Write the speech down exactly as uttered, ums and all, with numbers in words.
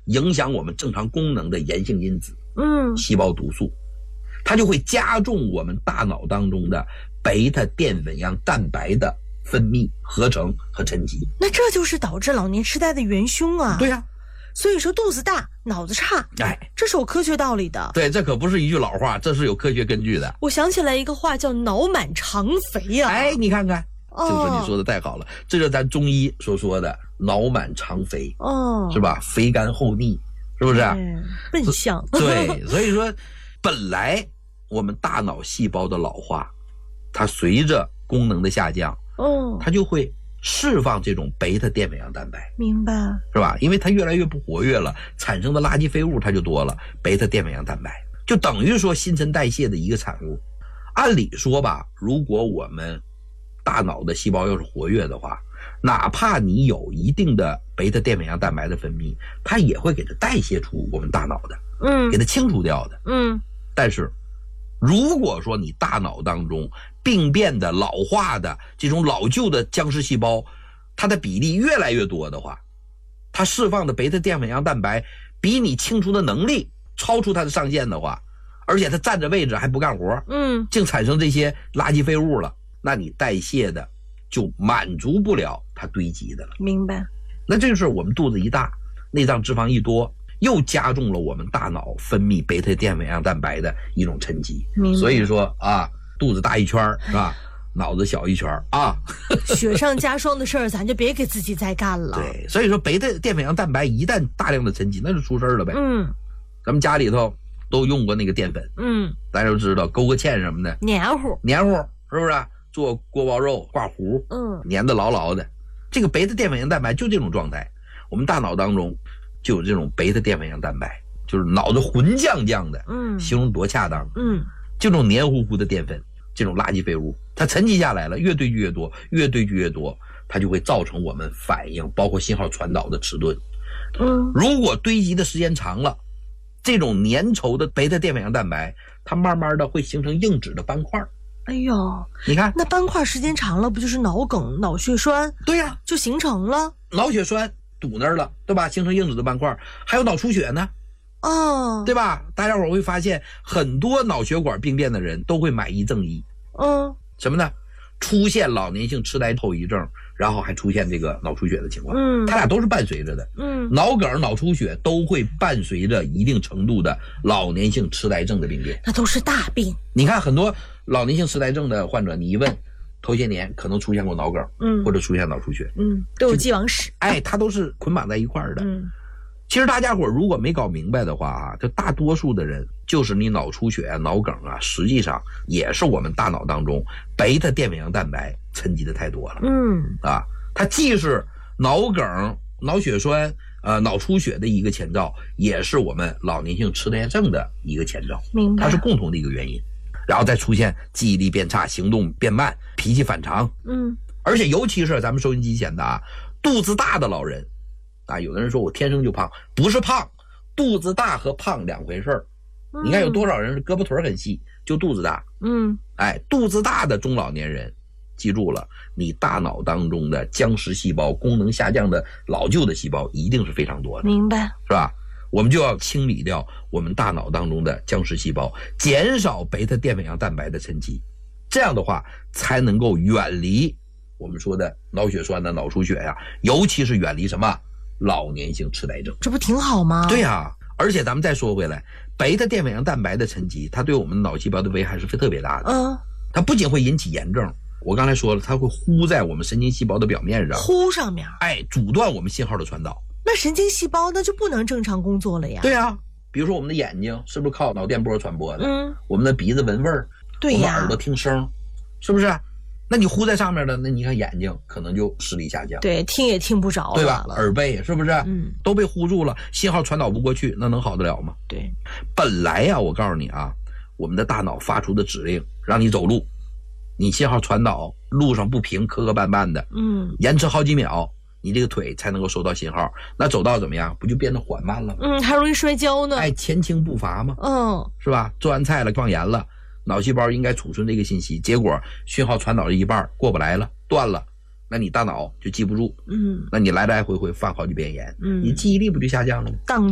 影响我们正常功能的炎性因子， 嗯， 细胞毒素，它就会加重我们大脑当中的贝塔淀粉样蛋白的分泌、合成和沉积。 那这就是导致老年痴呆的元凶啊。 对呀、啊， 所以说肚子大脑子差， 哎， 这是有科学道理的。 对，这可不是一句老话，这是有科学根据的。 我想起来一个话叫脑满肠肥啊。 哎，你看看， 哦、 就说你说的太好了，这就是咱中医所说的脑满肠肥， 哦， 是吧？肥甘厚腻，是不是？ 嗯、笨象。 对，所以说本来我们大脑细胞的老化，它随着功能的下降， 哦， 它就会释放这种贝塔淀粉样蛋白， 明白， 是吧？因为它越来越不活跃了，产生的垃圾废物它就多了，贝塔淀粉样蛋白就等于说新陈代谢的一个产物。按理说吧，如果我们大脑的细胞要是活跃的话，哪怕你有一定的贝塔淀粉样蛋白的分泌，它也会给它代谢出我们大脑的， 嗯， 给它清除掉的， 嗯。 但是如果说你大脑当中病变的老化的这种老旧的僵尸细胞，它的比例越来越多的话，它释放的贝塔淀粉样蛋白比你清除的能力超出它的上限的话，而且它占着位置还不干活， 嗯， 净产生这些垃圾废物了，那你代谢的就满足不了它堆积的了。 明白。 那这就是我们肚子一大，内脏脂肪一多，又加重了我们大脑分泌贝塔淀粉样蛋白的一种沉积。所以说啊，肚子大一圈是吧？脑子小一圈啊。 雪上加霜的事儿，咱就别给自己再干了。 对，所以说贝塔淀粉样蛋白一旦大量的沉积，那就出事了呗。 嗯， 咱们家里头都用过那个淀粉， 嗯， 大家都知道勾个芡什么的， 黏糊， 黏糊是不是？做锅包肉挂糊， 嗯， 粘得牢牢的。这个贝塔淀粉样蛋白就这种状态，我们大脑当中就有这种贝塔淀粉样蛋白，就是脑子混酱酱的， 嗯， 形容多恰当。 嗯， 这种黏糊糊的淀粉，这种垃圾废物，它沉积下来了，越堆积越多，越堆积越多，它就会造成我们反应，包括信号传导的迟钝。 嗯， 如果堆积的时间长了，这种粘稠的贝塔淀粉样蛋白，它慢慢的会形成硬质的斑块。 哎呦， 你看那斑块时间长了，不就是脑梗、脑血栓？ 对呀、啊， 就形成了脑血栓堵那儿了，对吧？形成硬质的斑块，还有脑出血呢。 哦， 对吧？大家伙会发现，很多脑血管病变的人都会买一赠一。 嗯， 什么呢？出现老年性痴呆后遗症，然后还出现这个脑出血的情况。 嗯， 它俩都是伴随着的。 嗯， 脑梗、脑出血都会伴随着一定程度的老年性痴呆症的病变。 那都是大病。 你看很多老年性痴呆症的患者，你一问，头些年可能出现过脑梗， 嗯， 或者出现脑出血， 嗯，都有既往史。 哎，它都是捆绑在一块儿的。 嗯。 其实大家伙如果没搞明白的话啊，就大多数的人就是你脑出血啊、脑梗啊，实际上也是我们大脑当中贝塔淀粉样蛋白沉积的太多了。 嗯， 啊，它既是脑梗、脑血栓、呃脑出血的一个前兆，也是我们老年性痴呆症的一个前兆。 明白， 它是共同的一个原因。然后再出现记忆力变差、行动变慢、脾气反常。 嗯， 而且尤其是咱们收音机前的啊，肚子大的老人。啊，有的人说我天生就胖，不是胖，肚子大和胖两回事儿。你看有多少人胳膊腿很细，就肚子大。 嗯， 哎，肚子大的中老年人，记住了，你大脑当中的僵尸细胞、功能下降的老旧的细胞一定是非常多的。 明白， 是吧？我们就要清理掉我们大脑当中的僵尸细胞，减少贝塔淀粉样蛋白的沉积，这样的话才能够远离我们说的脑血栓的脑出血呀，尤其是远离什么？老年性痴呆症。 这不挺好吗？ 对呀、啊，而且咱们再说回来，贝塔淀粉样蛋白的沉积，它对我们脑细胞的危害是特别大的。 嗯， 它不仅会引起炎症，我刚才说了，它会糊在我们神经细胞的表面上， 糊上面， 哎，阻断我们信号的传导。 那神经细胞那就不能正常工作了呀。 对呀、啊，比如说我们的眼睛是不是靠脑电波传播的？ 嗯， 我们的鼻子闻味儿， 对呀， 我们耳朵听声，是不是？那你糊在上面的，那你看眼睛可能就视力下降， 对，听也听不着了， 对吧？耳背是不是？ 嗯， 都被糊住了，信号传导不过去，那能好得了吗？ 对， 本来呀、啊，我告诉你啊，我们的大脑发出的指令让你走路，你信号传导路上不平，磕磕绊绊的， 嗯， 延迟好几秒，你这个腿才能够收到信号，那走道怎么样？不就变得缓慢了吗？ 嗯，还容易摔跤呢。 哎，前倾不乏吗？ 嗯， 是吧？做完菜了，放盐了。脑细胞应该储存这个信息，结果讯号传导了一半过不来了，断了，那你大脑就记不住， 嗯， 那你来来回回犯好几遍盐， 嗯， 你记忆力不就下降了吗？ 当